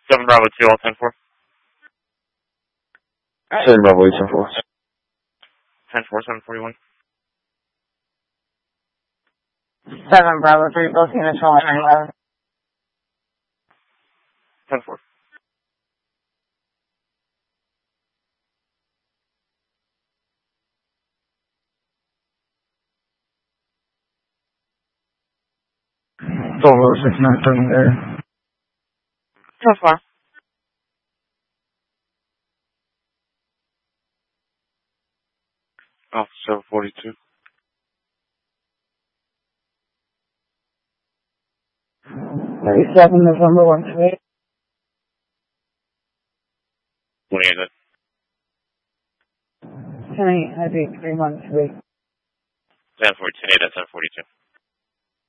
7 Bravo 2, all 10-4. 7 Bravo 8, 10-4. 10-4, 741. 7 Bravo 3, both units rolling 911. 10-4. Solo 693 there. 10-4. Off 742. 37 November 128. 28. 10-8, I beat 3-1-3. 10-4, 10-8 at 1042.